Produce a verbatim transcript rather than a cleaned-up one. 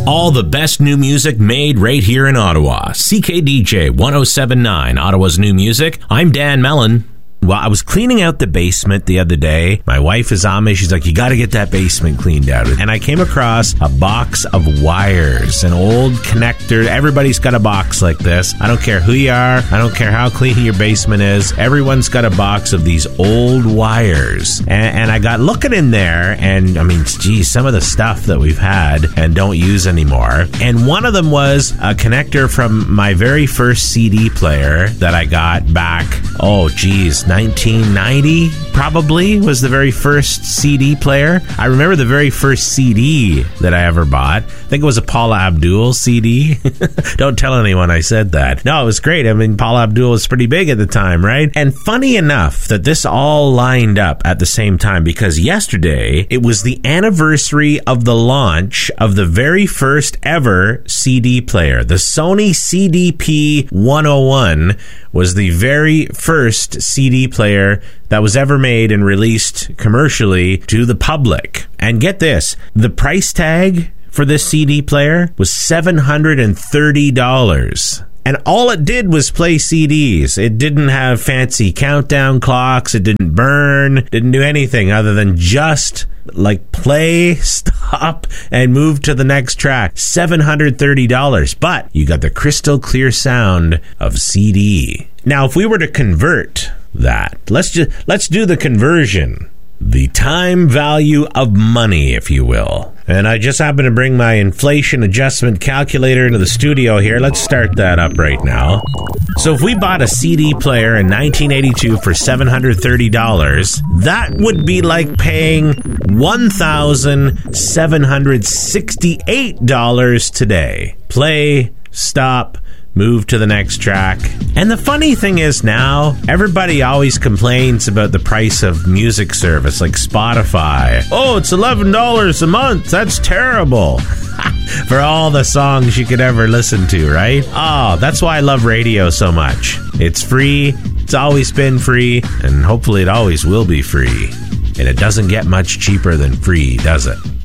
All the best new music made right here in Ottawa. C K D J one oh seven point nine, Ottawa's new music. I'm Dan Mellon. Well, I was cleaning out the basement the other day. My wife is on me. She's like, you got to get that basement cleaned out. And I came across a box of wires, an old connector. Everybody's got a box like this. I don't care who you are. I don't care how clean your basement is. Everyone's got a box of these old wires. And, and I got looking in there, and I mean, geez, some of the stuff that we've had and don't use anymore. And one of them was a connector from my very first C D player that I got back, oh, geez, nineteen ninety probably was the very first C D player. I remember the very first C D that I ever bought. I think it was a Paula Abdul C D. Don't tell anyone I said that. No, it was great. I mean, Paula Abdul was pretty big at the time, right? And funny enough that this all lined up at the same time, because yesterday it was the anniversary of the launch of the very first ever C D player. The Sony C D P one oh one was the very first C D player that was ever made and released commercially to the public. And get this, the price tag for this C D player was seven hundred thirty dollars. And all it did was play C Ds. It didn't have fancy countdown clocks. It didn't burn. Didn't do anything other than just like play, stop, and move to the next track. seven hundred thirty dollars. But you got the crystal clear sound of C D. Now, if we were to convert that, let's just let's do the conversion. The time value of money, if you will. And I just happen to bring my inflation adjustment calculator into the studio here. Let's start that up right now. So if we bought a C D player in nineteen eighty-two for seven hundred thirty dollars, that would be like paying one thousand seven hundred sixty-eight dollars today. Play, stop, move to the next track. And the funny thing is now, everybody always complains about the price of music service like Spotify. Oh, it's eleven dollars a month. That's terrible. For all the songs you could ever listen to, right? Oh, that's why I love radio so much. It's free. It's always been free. And hopefully it always will be free. And it doesn't get much cheaper than free, does it?